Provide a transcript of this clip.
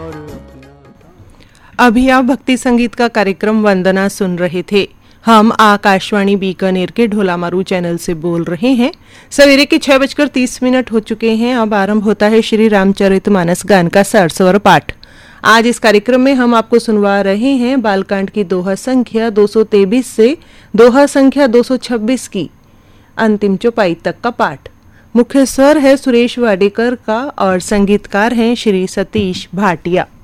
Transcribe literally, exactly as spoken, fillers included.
अभी आप भक्ति संगीत का कार्यक्रम वंदना सुन रहे थे। हम आकाशवाणी बीकानेर के ढोलामारू चैनल से बोल रहे हैं। सवेरे के छह बजकर तीस मिनट हो चुके हैं। अब आरंभ होता है श्री रामचरितमानस गान का सरस्वर पाठ। आज इस कार्यक्रम में हम आपको सुनवा रहे हैं बालकांड की दोहा संख्या दो सौ तेईस से दोहा संख्या दो सौ छब्बीस की अंतिम चौपाई तक का पाठ। मुख्य स्वर है सुरेश वाडेकर का और संगीतकार हैं श्री सतीश भाटिया।